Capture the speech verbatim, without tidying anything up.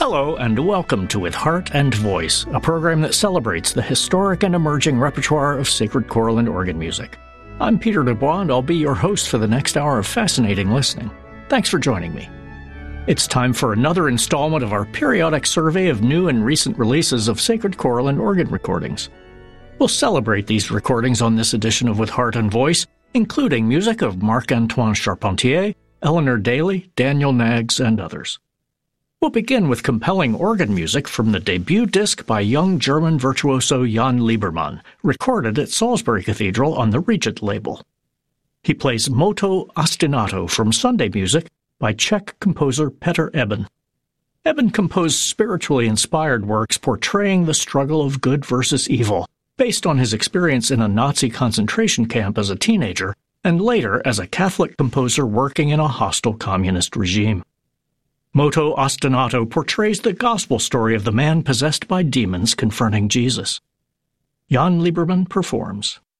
Hello and welcome to With Heart and Voice, a program that celebrates the historic and emerging repertoire of sacred choral and organ music. I'm Peter Dubois and I'll be your host for the next hour of fascinating listening. Thanks for joining me. It's time for another installment of our periodic survey of new and recent releases of sacred choral and organ recordings. We'll celebrate these recordings on this edition of With Heart and Voice, including music of Marc-Antoine Charpentier, Eleanor Daly, Daniel Knaggs, and others. We'll begin with compelling organ music from the debut disc by young German virtuoso Jan Liebermann, recorded at Salisbury Cathedral on the Regent label. He plays Moto Ostinato from Sunday Music by Czech composer Petr Eben. Eben composed spiritually inspired works portraying the struggle of good versus evil, based on his experience in a Nazi concentration camp as a teenager, and later as a Catholic composer working in a hostile communist regime. Moto Ostinato portrays the gospel story of the man possessed by demons confronting Jesus. Jan Liebermann performs.